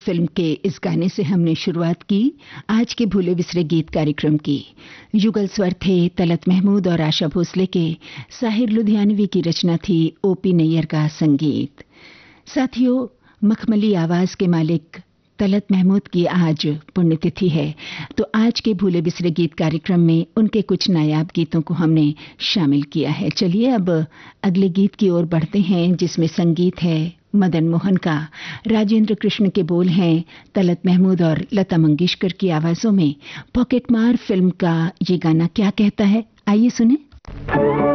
Film के इस गाने से हमने शुरुआत की आज के भूले बिसरे गीत कार्यक्रम की। युगल स्वर थे तलत महमूद और आशा भोसले के, साहिर लुधियानवी की रचना थी, ओपी नैयर का संगीत। साथियों, मखमली आवाज के मालिक तलत महमूद की आज पुण्यतिथि है, तो आज के भूले बिसरे गीत कार्यक्रम में उनके कुछ नायाब गीतों को हमने शामिल किया है। चलिए अब अगले गीत की ओर बढ़ते हैं, जिसमें संगीत है मदन मोहन का, राजेंद्र कृष्ण के बोल हैं तलत महमूद और लता मंगेशकर की आवाजों में। पॉकेटमार फिल्म का ये गाना क्या कहता है, आइए सुने।